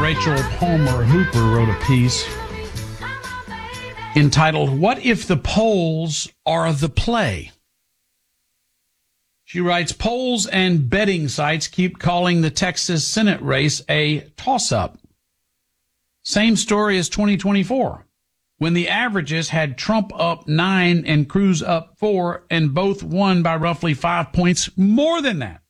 Rachel Palmer Hooper wrote a piece entitled, "What If the Polls Are the Play?" She writes, polls and betting sites keep calling the Texas Senate race a toss-up. Same story as 2024, when the averages had Trump up 9 and Cruz up 4, and both won by roughly 5 points more than that.